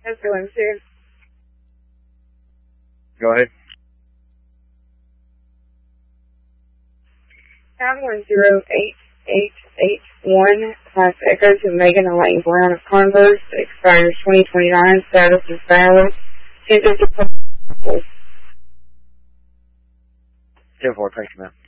That's going soon. Go ahead. Town 108881, Class Echo to Megan Elaine Brown of Converse, expires 2029, status is valid. 10 10-4, thank you, ma'am.